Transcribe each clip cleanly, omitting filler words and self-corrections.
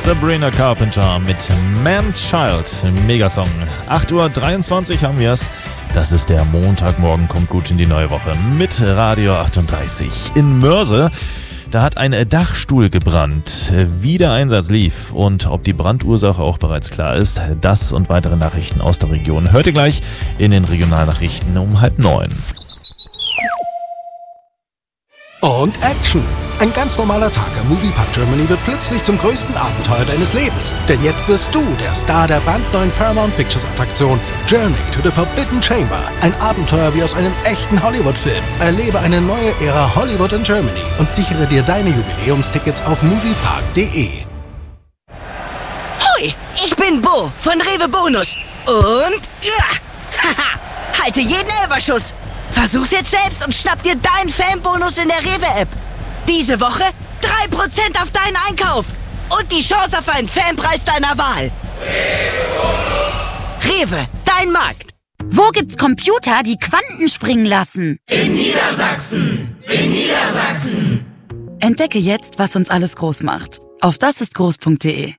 Sabrina Carpenter mit Man-Child, Megasong. 8:23 Uhr haben wir es. Das ist der Montagmorgen, kommt gut in die neue Woche mit Radio 38. In Mörse, da hat ein Dachstuhl gebrannt. Wie der Einsatz lief und ob die Brandursache auch bereits klar ist, das und weitere Nachrichten aus der Region hört ihr gleich in den Regionalnachrichten um 8:30. Und Action! Ein ganz normaler Tag am Moviepark Germany wird plötzlich zum größten Abenteuer deines Lebens. Denn jetzt wirst du der Star der brandneuen Paramount Pictures Attraktion Journey to the Forbidden Chamber. Ein Abenteuer wie aus einem echten Hollywood-Film. Erlebe eine neue Ära Hollywood in Germany und sichere dir deine Jubiläumstickets auf moviepark.de. Hoi, ich bin Bo von Rewe Bonus. Und haha, halte jeden Elferschuss. Versuch's jetzt selbst und schnapp dir deinen Fanbonus in der Rewe-App. Diese Woche 3% auf deinen Einkauf und die Chance auf einen Fanpreis deiner Wahl. Rewe, dein Markt. Wo gibt's Computer, die Quanten springen lassen? In Niedersachsen! In Niedersachsen! Entdecke jetzt, was uns alles groß macht. Auf dasistgroß.de.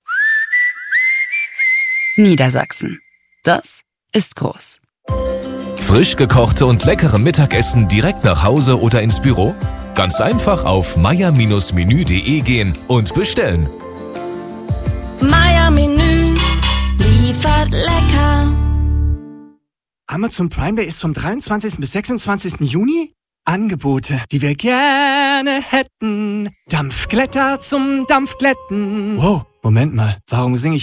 Niedersachsen. Das ist groß. Frisch gekochte und leckere Mittagessen direkt nach Hause oder ins Büro? Ganz einfach auf meier-menü.de gehen und bestellen. Meier Menü liefert lecker. Amazon Prime Day ist vom 23. bis 26. Juni. Angebote, die wir gerne hätten. Dampfglätter zum Dampfglätten. Wow, Moment mal, warum singe ich